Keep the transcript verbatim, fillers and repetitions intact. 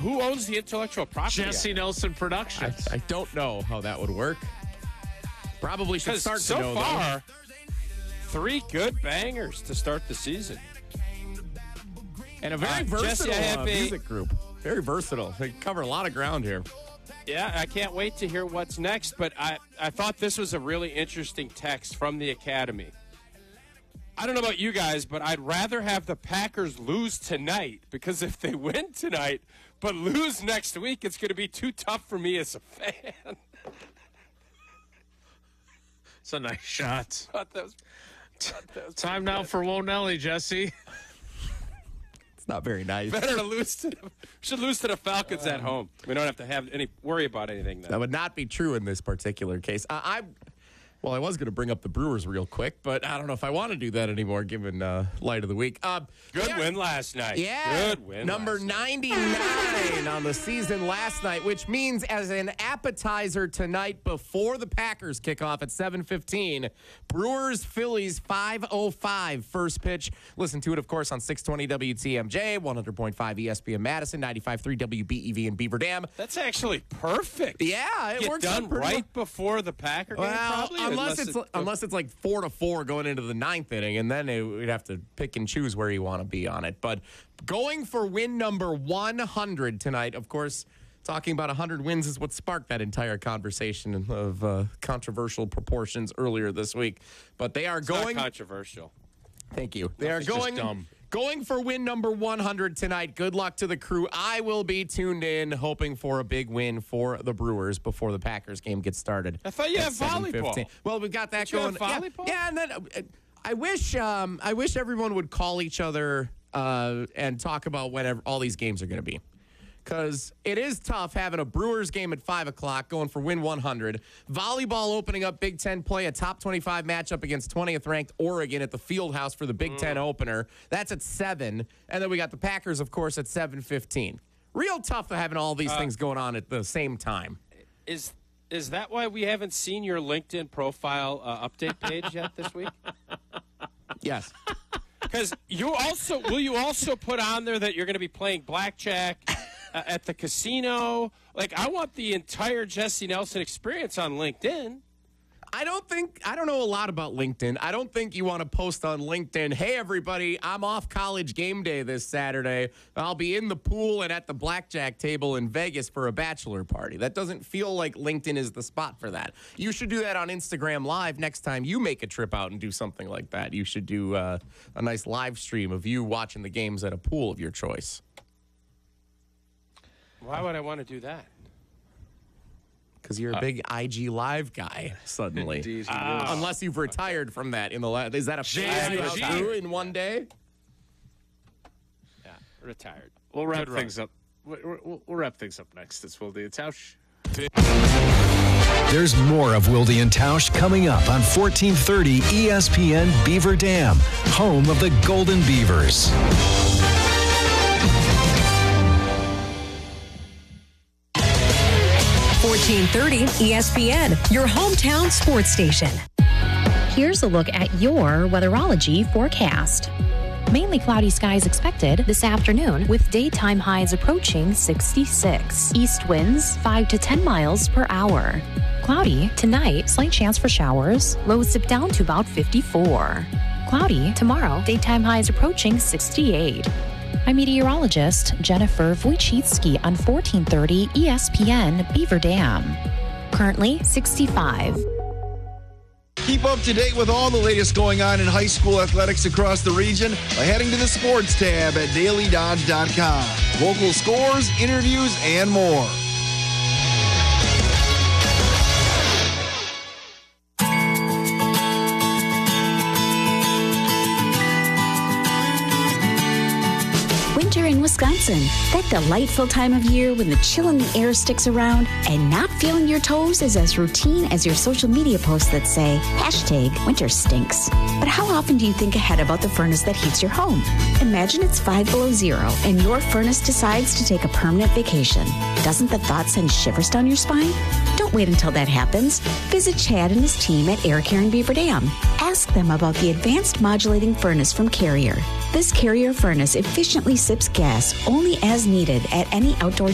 who owns the intellectual property? Jesse Nelson Productions. I, I don't know how that would work. Probably should start so to know far, three good bangers to start the season. And a very Uh, versatile Jesse, I have uh, a- music group. Very versatile. They cover a lot of ground here. Yeah, I can't wait to hear what's next, but I, I thought this was a really interesting text from the Academy. I don't know about you guys, but I'd rather have the Packers lose tonight, because if they win tonight but lose next week, it's going to be too tough for me as a fan. It's a nice shot. Thought that was- thought that was Time now for Whoa Nelly, Jesse. It's not very nice. Better to lose to the, should lose to the Falcons at home. We don't have to have any worry about anything then. That would not be true in this particular case. Uh, I, well, I was going to bring up the Brewers real quick, but I don't know if I want to do that anymore, given uh, light of the week. Uh, Good yeah, win last night. Yeah, Good win. number last night. ninety-nine on the season last night, which means as an appetizer tonight before the Packers kick off at seven fifteen, Brewers Phillies five oh five first pitch. Listen to it, of course, on six twenty W T M J, one hundred point five E S P N Madison, ninety-five point three W B E V in Beaver Dam. That's actually perfect. Yeah, it Get works done out pretty right well. before the Packer game, Well, probably, unless, unless it's it- unless it's like four to four going into the ninth inning, and then it, we'd have to pick and choose where you want to be on it. But going for win number one hundred tonight, of course. Talking about one hundred wins is what sparked that entire conversation of uh, controversial proportions earlier this week. But they are It's going. not controversial. Thank you. They are It's just going dumb. going for win number one hundred tonight. Good luck to the crew. I will be tuned in, hoping for a big win for the Brewers before the Packers game gets started. I thought you at had seven fifteen. volleyball. Well, we've got that Didn't you going. have Yeah, volleyball? yeah, and then uh, I wish um, I wish everyone would call each other uh, and talk about whenever all these games are going to be. Because it is tough having a Brewers game at five o'clock going for win one hundred. Volleyball opening up Big Ten play, a top twenty-five matchup against twentieth ranked Oregon at the Fieldhouse for the Big Ten opener. That's at seven. And then we got the Packers, of course, at seven fifteen. Real tough having all these things going on at the same time. Is is that why we haven't seen your LinkedIn profile uh, update page yet this week? Yes. Because you also will you also put on there that you're going to be playing blackjack uh, at the casino? Like, I want the entire Jesse Nelson experience on LinkedIn. I don't think, I don't know a lot about LinkedIn. I don't think you want to post on LinkedIn, hey, everybody, I'm off college game day this Saturday. I'll be in the pool and at the blackjack table in Vegas for a bachelor party. That doesn't feel like LinkedIn is the spot for that. You should do that on Instagram Live next time you make a trip out and do something like that. You should do uh, a nice live stream of you watching the games at a pool of your choice. Why would I want to do that? Because you're a big I G Live guy suddenly. Indeed, he Uh, is. unless you've retired from that in the last. Is that a J phase I G. you outgrew in one day? Yeah, retired. We'll wrap Good run. things up. We'll, we'll, we'll wrap things up next. It's Will D. Tausch. There's more of Wilde and Tausch coming up on fourteen thirty E S P N Beaver Dam, home of the Golden Beavers. fourteen thirty E S P N, your hometown sports station. Here's a look at your weatherology forecast. Mainly cloudy skies expected this afternoon with daytime highs approaching sixty-six. East winds five to ten miles per hour. Cloudy tonight, slight chance for showers. Lows dip down to about fifty-four. Cloudy tomorrow, daytime highs approaching sixty-eight. I'm meteorologist Jennifer Wojcicki on fourteen thirty E S P N Beaver Dam. Currently sixty-five. Keep up to date with all the latest going on in high school athletics across the region by heading to the sports tab at daily dodge dot com. Local scores, interviews, and more. Winter in Wisconsin, that delightful time of year when the chill in the air sticks around and not feeling your toes is as routine as your social media posts that say, hashtag winter stinks. But how often do you think ahead about the furnace that heats your home? Imagine it's five below zero and your furnace decides to take a permanent vacation. Doesn't the thought send shivers down your spine? Don't wait until that happens. Visit Chad and his team at Air Care in Beaver Dam. Ask them about the advanced modulating furnace from Carrier. This Carrier furnace efficiently sips gas only as needed at any outdoor